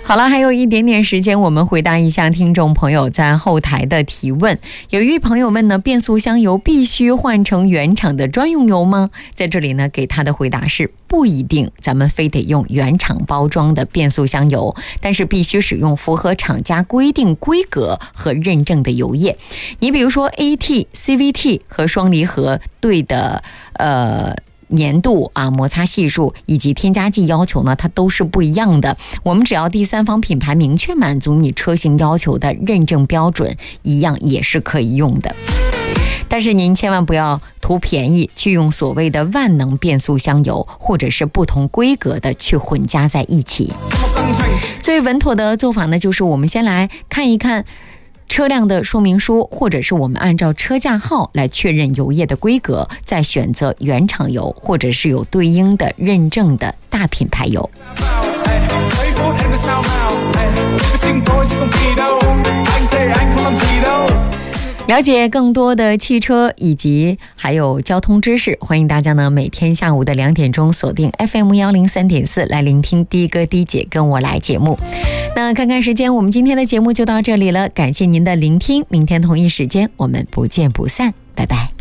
好了，还有一点点时间，我们回答一下听众朋友在后台的提问。有一位朋友问呢，变速箱油必须换成原厂的专用油吗？在这里呢，给他的回答是不一定，咱们非得用原厂包装的变速箱油，但是必须使用符合厂家规定规格和认证的油液。你比如说 AT、CVT 和双离合对的粘度啊、摩擦系数以及添加剂要求呢，它都是不一样的。我们只要第三方品牌明确满足你车型要求的认证标准，一样也是可以用的。但是您千万不要图便宜去用所谓的万能变速箱油，或者是不同规格的去混加在一起。最稳妥的做法呢，就是我们先来看一看车辆的说明书，或者是我们按照车架号来确认油液的规格，再选择原厂油，或者是有对应的认证的大品牌油。了解更多的汽车以及还有交通知识，欢迎大家呢每天下午的2点钟锁定 FM103.4 来聆听的哥的姐跟我来节目。那看看时间，我们今天的节目就到这里了，感谢您的聆听，明天同一时间我们不见不散，拜拜。